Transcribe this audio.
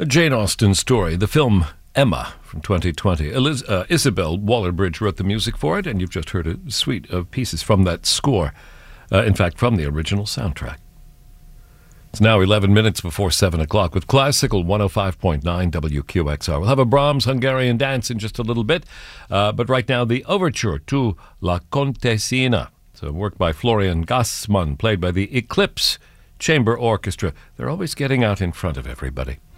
A Jane Austen story, the film Emma from 2020. Isabel Waller-Bridge wrote the music for it, and you've just heard a suite of pieces from that score. In fact, from the original soundtrack. It's now 11 minutes before 7 o'clock with Classical 105.9 WQXR. We'll have a Brahms Hungarian dance in just a little bit, but right now the overture to La Contessina. It's a work by Florian Gassmann, played by the Eclipse Chamber Orchestra. They're always getting out in front of everybody.